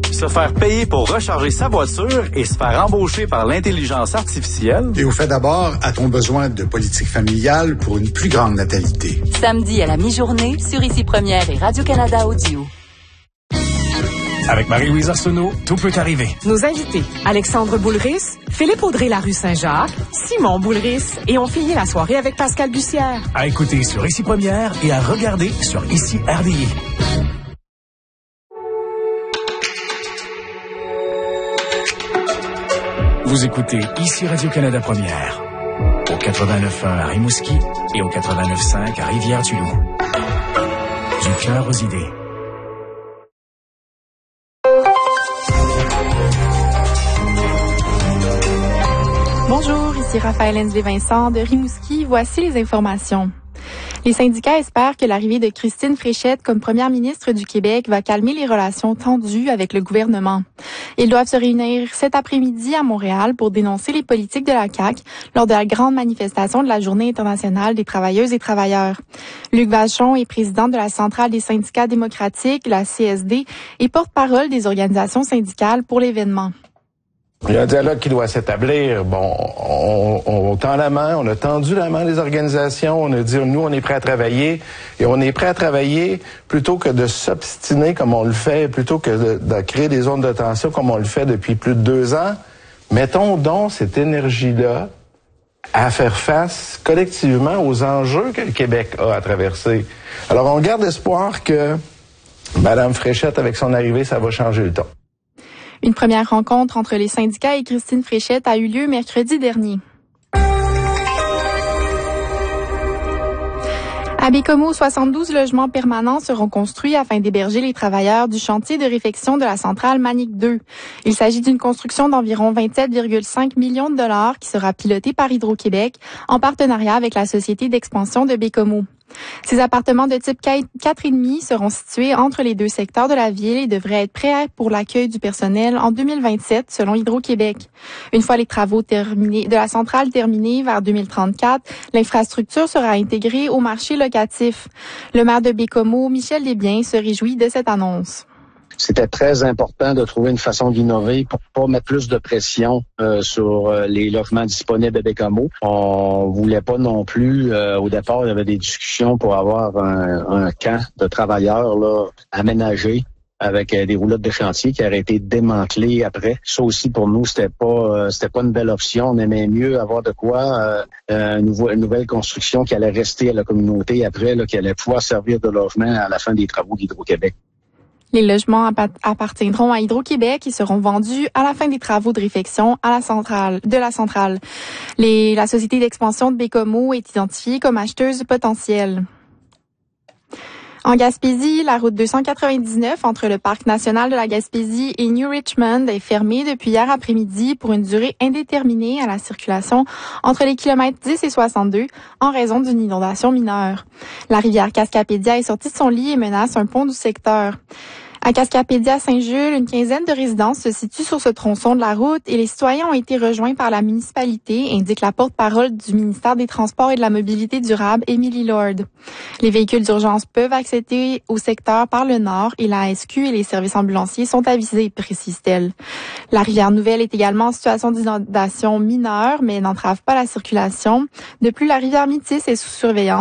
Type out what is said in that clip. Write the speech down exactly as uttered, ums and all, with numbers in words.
Se faire payer pour recharger sa voiture et se faire embaucher par l'intelligence artificielle. Et au fait d'abord, a-t-on besoin de politique familiale pour une plus grande natalité? Samedi à la mi-journée, sur Ici Première et Radio-Canada Audio. Avec Marie-Louise Arsenault, tout peut arriver. Nos invités, Alexandre Boulris, Philippe Audrey-Larue Saint-Jacques, Simon Boulris, et on finit la soirée avec Pascal Bussière. À écouter sur Ici Première et à regarder sur Ici R D I. Vous écoutez Ici Radio-Canada Première, au quatre-vingt-neuf point un à Rimouski et au quatre-vingt-neuf point cinq à Rivière-du-Loup. Du cœur aux idées. Bonjour, ici Raphaël Hensley-Vincent de Rimouski. Voici les informations. Les syndicats espèrent que l'arrivée de Christine Fréchette comme première ministre du Québec va calmer les relations tendues avec le gouvernement. Ils doivent se réunir cet après-midi à Montréal pour dénoncer les politiques de la C A Q lors de la grande manifestation de la Journée internationale des travailleuses et travailleurs. Luc Vachon est président de la Centrale des syndicats démocratiques, la C S D, et porte-parole des organisations syndicales pour l'événement. Il y a un dialogue qui doit s'établir. Bon, on, on, on tend la main, on a tendu la main les organisations, on a dit, nous, on est prêts à travailler, et on est prêts à travailler plutôt que de s'obstiner comme on le fait, plutôt que de, de créer des zones de tension comme on le fait depuis plus de deux ans. Mettons donc cette énergie-là à faire face collectivement aux enjeux que le Québec a à traverser. Alors, on garde espoir que Mme Fréchette, avec son arrivée, ça va changer le ton. Une première rencontre entre les syndicats et Christine Fréchette a eu lieu mercredi dernier. À Bécomo, soixante-douze logements permanents seront construits afin d'héberger les travailleurs du chantier de réfection de la centrale Manic deux. Il s'agit d'une construction d'environ vingt-sept virgule cinq millions de dollars qui sera pilotée par Hydro-Québec en partenariat avec la Société d'expansion de Bécomo. Ces appartements de type quatre virgule cinq seront situés entre les deux secteurs de la ville et devraient être prêts pour l'accueil du personnel en deux mille vingt-sept, selon Hydro-Québec. Une fois les travaux terminés, de la centrale terminés vers deux mille trente-quatre, l'infrastructure sera intégrée au marché locatif. Le maire de Bécomo, Michel Desbiens, se réjouit de cette annonce. C'était très important de trouver une façon d'innover pour pas mettre plus de pression euh, sur euh, les logements disponibles à Bécomo. On voulait pas non plus, euh, au départ, il y avait des discussions pour avoir un, un camp de travailleurs là aménagé avec euh, des roulottes de chantier qui auraient été démantelées après. Ça aussi, pour nous, c'était pas euh, c'était pas une belle option. On aimait mieux avoir de quoi, euh, une, nouveau, une nouvelle construction qui allait rester à la communauté après, là, qui allait pouvoir servir de logement à la fin des travaux d'Hydro-Québec. Les logements appartiendront à Hydro-Québec et seront vendus à la fin des travaux de réfection à la centrale, de la centrale. Les, la société d'expansion de Bécomo est identifiée comme acheteuse potentielle. En Gaspésie, la route deux cent quatre-vingt-dix-neuf entre le Parc national de la Gaspésie et New Richmond est fermée depuis hier après-midi pour une durée indéterminée à la circulation entre les kilomètres dix et soixante-deux en raison d'une inondation mineure. La rivière Cascapédia est sortie de son lit et menace un pont du secteur. À Cascapédia-Saint-Jules, une quinzaine de résidences se situent sur ce tronçon de la route et les citoyens ont été rejoints par la municipalité, indique la porte-parole du ministère des Transports et de la Mobilité durable, Émilie Lord. Les véhicules d'urgence peuvent accéder au secteur par le nord et la A S Q et les services ambulanciers sont avisés, précise-t-elle. La rivière Nouvelle est également en situation d'inondation mineure, mais n'entrave pas la circulation. De plus, la rivière Métis est sous surveillance.